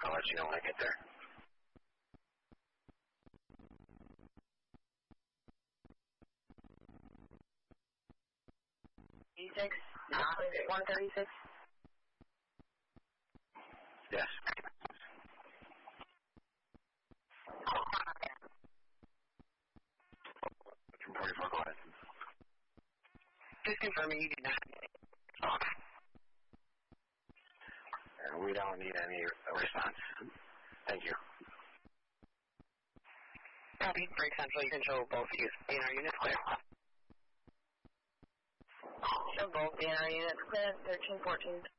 I'll let you know when I get there. 136? Yes. 44, go ahead. Just confirming you did not. Okay. We don't need any response. Thank you. Copy. Break Central, you can show both DNR units clear. Show both DNR units clear, 1314.